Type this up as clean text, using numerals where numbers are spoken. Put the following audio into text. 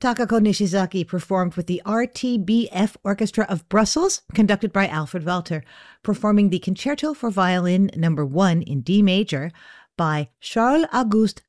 Takako Nishizaki performed with the RTBF Orchestra of Brussels, conducted by Alfred Welter, performing the Concerto for Violin No. 1 in D major by Charles-Auguste